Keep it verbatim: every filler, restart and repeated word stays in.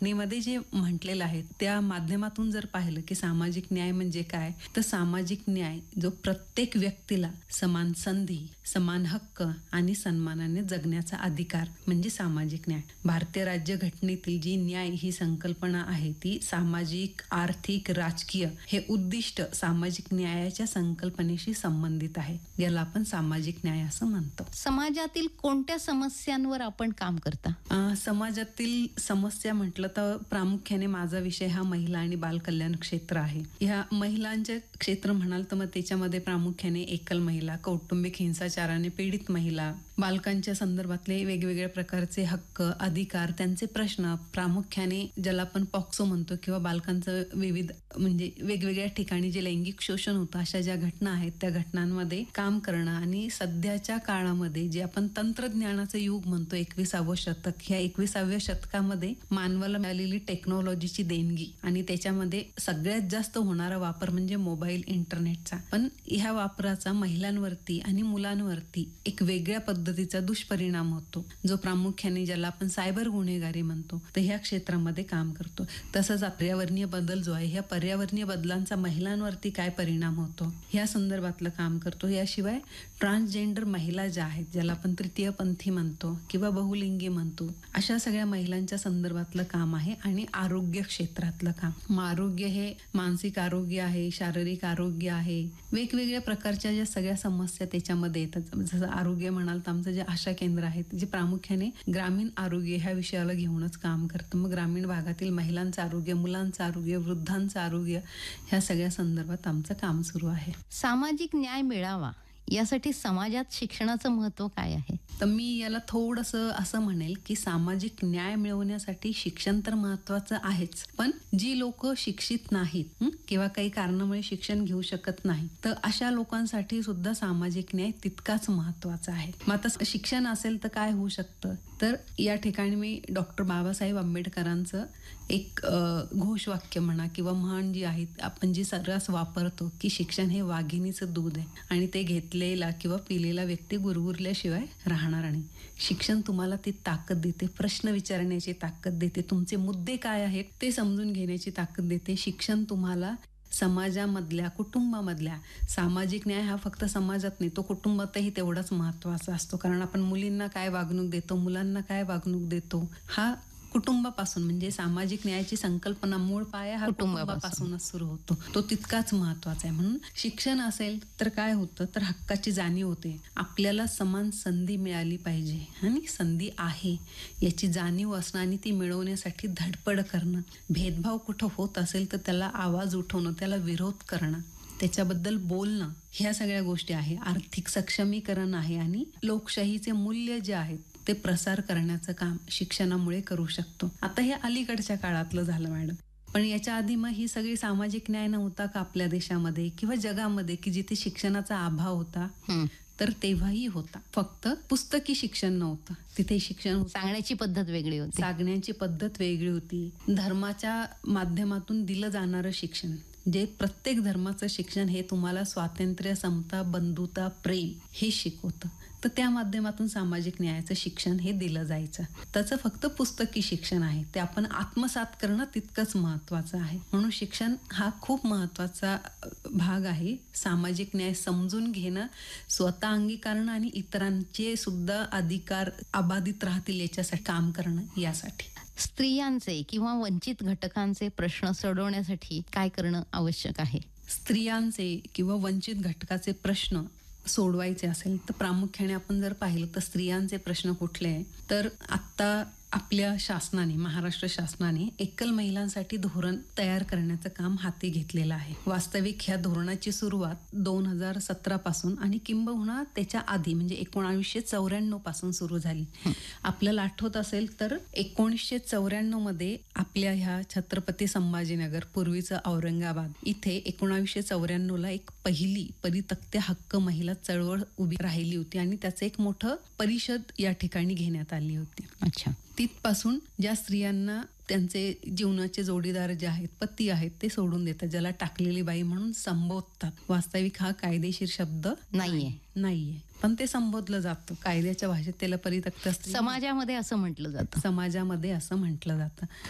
घटनेमध्ये जे म्हटलेलं आहे त्या माध्यमातून जर पाहिलं की सामाजिक न्याय म्हणजे काय, तर सामाजिक न्याय जो प्रत्येक व्यक्तीला समान संधी, समान हक्क आणि सन्मानाने जगण्याचा अधिकार म्हणजे सामाजिक न्याय. भारतीय राज्यघटनेतील जी न्याय ही संकल्पना आहे ती सामाजिक, आर्थिक, राजकीय हे उद्दिष्ट सामाजिक न्यायाच्या संकल्पनेशी संबंधित आहे. याला आपण सामाजिक न्याय असं म्हणतो. समाजातील कोणत्या समस्यांवर आपण काम करता? अ, समाजातील समस्या म्हटलं तर प्रामुख्याने माझा विषय हा महिला आणि बालकल्याण क्षेत्र आहे. ह्या महिलांचे क्षेत्र म्हणाल तर मग त्याच्यामध्ये प्रामुख्याने एकल महिला, कौटुंबिक हिंसाचाराने पीडित महिला, बालकांच्या संदर्भातले वेगवेगळ्या प्रकारचे हक्क, अधिकार, त्यांचे प्रश्न, प्रामुख्याने ज्याला आपण पॉक्सो म्हणतो किंवा बालकांचं विविध म्हणजे वेगवेगळ्या ठिकाणी जे लैंगिक शोषण होतं अशा ज्या घटना आहेत त्या घटनांमध्ये काम करणं आणि सध्याच्या काळामध्ये जे आपण तंत्रज्ञानाचं युग म्हणतो एकविसावं शतक, ह्या एकविसाव्या शतकामध्ये मानवाला मिळालेली टेक्नॉलॉजीची देणगी आणि त्याच्यामध्ये सगळ्यात जास्त होणारा वापर म्हणजे मोबाईल, इंटरनेटचा. पण ह्या वापराचा महिलांवरती आणि मुलांवरती एक वेगळ्या पद्धतीचा दुष्परिणाम होतो जो प्रामुख्याने ज्याला आपण सायबर गुन्हेगारी म्हणतो, तर ह्या क्षेत्रामध्ये काम करतो. तसंच पर्यावरणीय बदल जो आहे ह्या पर्यावरणीय बदलांचा महिलांवरती काय परिणाम होतो ह्या संदर्भातलं काम करतो. याशिवाय ट्रान्सजेंडर महिला ज्या आहेत ज्याला आपण तृतीयपंथी म्हणतो किंवा बहुलिंगी म्हणतो अशा सगळ्या महिलांच्या संदर्भातलं काम आहे. आणि आरोग्य क्षेत्रातलं काम, मग आरोग्य हे मानसिक आरोग्य आहे, शारीरिक आरोग्य आहे, वेगवेगळ्या प्रकारच्या ज्या सगळ्या समस्या त्याच्यामध्ये येतात. जसं आरोग्य म्हणाल तर आमचं जे आशा केंद्र आहेत जे प्रामुख्याने ग्रामीण आरोग्य ह्या विषयाला घेऊनच काम करतं. मग ग्रामीण भागातील महिलांचं आरोग्य, मुलांचं आरोग्य, वृद्धांचं आरोग्य ह्या सगळ्या संदर्भात आमचं काम सुरू आहे. सामाजिक न्याय मिळावा यासाठी समाजात शिक्षणाचं महत्त्व काय आहे? तर मी याला थोडंसं असं म्हणेल की सामाजिक न्याय मिळवण्यासाठी शिक्षण तर महत्वाचं आहेच, पण जी लोक शिक्षित नाहीत किंवा काही कारणामुळे शिक्षण घेऊ शकत नाही तर अशा लोकांसाठी सुद्धा सामाजिक न्याय तितकाच महत्वाचा आहे. मग आता शिक्षण असेल तर काय होऊ शकतं, तर या ठिकाणी मी डॉक्टर बाबासाहेब आंबेडकरांचं एक घोषवाक्य म्हणा किंवा म्हण जी आहे आपण जी सर्रास वापरतो की शिक्षण हे वाघिणीचं दूध आहे आणि ते घेतलेला किंवा पिलेला व्यक्ती गुरगुरल्याशिवाय राहणार नाही. शिक्षण तुम्हाला ती ताकद देते, प्रश्न विचारण्याची ताकद देते, तुमचे मुद्दे काय आहेत ते समजून घेण्याची ताकद देते. शिक्षण तुम्हाला समाजामधल्या, कुटुंबामधल्या सामाजिक न्याय हा फक्त समाजात नाही तो कुटुंबातही तेवढाच महत्वाचा असतो. कारण आपण मुलींना काय वागणूक देतो, मुलांना काय वागणूक देतो हा कुटुंबापासून म्हणजे सामाजिक न्यायाची संकल्पना मूळ पाया हा कुटुंबापासूनच सुरू होतो, तो तितकाच महत्वाचा आहे. म्हणून शिक्षण असेल तर काय होतं, तर हक्काची जाणीव होते, आपल्याला समान संधी मिळाली पाहिजे आणि संधी आहे याची जाणीव असणं आणि ती मिळवण्यासाठी धडपड करणं, भेदभाव कुठं होत असेल तर त्याला आवाज उठवणं, त्याला विरोध करणं, त्याच्याबद्दल बोलणं, ह्या सगळ्या गोष्टी आहे. आर्थिक सक्षमीकरण आहे आणि लोकशाहीचे मूल्य जे आहेत ते प्रसार करण्याचं काम शिक्षणामुळे करू शकतो. आता हे अलीकडच्या काळातलं झालं मॅडम, पण याच्या आधी मग ही सगळी सामाजिक न्याय नव्हता का आपल्या देशामध्ये किंवा जगामध्ये की जिथे शिक्षणाचा अभाव होता, तर तेव्हाही होता. फक्त पुस्तकी शिक्षण नव्हतं, तिथे शिक्षण सांगण्याची पद्धत वेगळी होती, सांगण्याची पद्धत वेगळी होती. धर्माच्या माध्यमातून दिलं जाणारं शिक्षण जे प्रत्येक धर्माचं शिक्षण हे तुम्हाला स्वातंत्र्य, समता, बंधुता, प्रेम हे शिकवतं, तर त्या माध्यमातून सामाजिक न्यायाचं शिक्षण हे दिलं जायचं. त्याचं फक्त पुस्तकी शिक्षण आहे, ते आपण आत्मसात करणं तितकंच महत्वाचं आहे. म्हणून शिक्षण हा खूप महत्वाचा भाग आहे. सामाजिक न्याय समजून घेणं, स्वतः अंगीकारणं आणि इतरांचे सुद्धा अधिकार अबाधित राहतील याच्यासाठी काम करणं. यासाठी स्त्रियांचे किंवा वंचित घटकांचे प्रश्न सोडवण्यासाठी काय करणं आवश्यक आहे? स्त्रियांचे किंवा वंचित घटकाचे प्रश्न सोडवायचे असेल तर प्रामुख्याने आपण जर पाहिलं तर स्त्रियांचे प्रश्न कुठले आहे, तर आत्ता आपल्या शासनाने, महाराष्ट्र शासनाने एकल महिलांसाठी धोरण तयार करण्याचं काम हाती घेतलेलं आहे. वास्तविक ह्या धोरणाची सुरुवात दोन हजार सतरा पासून आणि किंबहुना त्याच्या आधी म्हणजे एकोणावीसशे चौऱ्याण्णव पासून सुरू झाली. आपल्याला आठवत असेल तर एकोणीसशे चौऱ्याण्णव मध्ये आपल्या ह्या छत्रपती संभाजीनगर, पूर्वीचं औरंगाबाद, इथे एकोणावीसशे चौऱ्याण्णव ला एक पहिली परितक्त्या हक्क महिला चळवळ उभी राहिली होती आणि त्याचं एक मोठं परिषद या ठिकाणी घेण्यात आली होती. अच्छा. तिथपासून ज्या स्त्रियांना त्यांचे जीवनाचे जोडीदार जे आहेत, पती आहेत, ते सोडून देतात, ज्याला टाकलेली बाई म्हणून संबोधतात. वास्तविक हा कायदेशीर शब्द नाहीये नाहीये पण ते संबोधलं जातं कायद्याच्या भाषेत, त्याला परितक्त्या समाजामध्ये असं म्हटलं जातं समाजामध्ये असं म्हटलं जातं.